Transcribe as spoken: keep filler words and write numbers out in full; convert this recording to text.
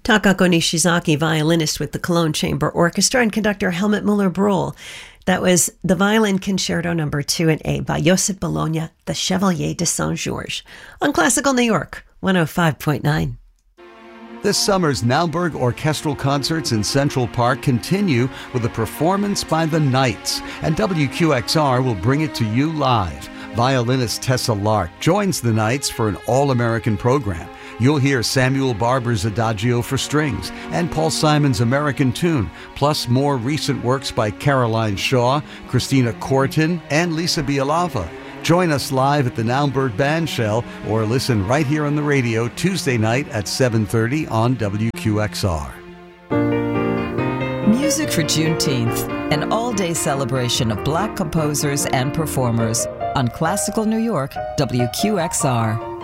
Takako Nishizaki, violinist with the Cologne Chamber Orchestra, and conductor Helmut Muller-Bruhl. That was the Violin Concerto Number two in A by Joseph Bologna, the Chevalier de Saint-Georges, on Classical New York, one oh five point nine. This summer's Naumburg Orchestral Concerts in Central Park continue with a performance by the Knights, and W Q X R will bring it to you live. Violinist Tessa Lark joins the Knights for an all-American program. You'll hear Samuel Barber's Adagio for strings and Paul Simon's American Tune, plus more recent works by Caroline Shaw, Christina Corton, and Lisa Bialava. Join us live at the Naumburg Bandshell or listen right here on the radio Tuesday night at seven thirty on W Q X R. Music for Juneteenth, an all-day celebration of Black composers and performers on Classical New York, W Q X R.